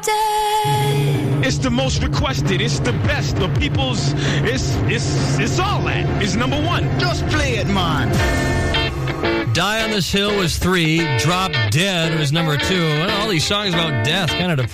It's the most requested. It's the best. The people's. It's all that. It's number one. Just play it, man. Die on This Hill was 3. Drop Dead was number 2. Well, all these songs about death kind of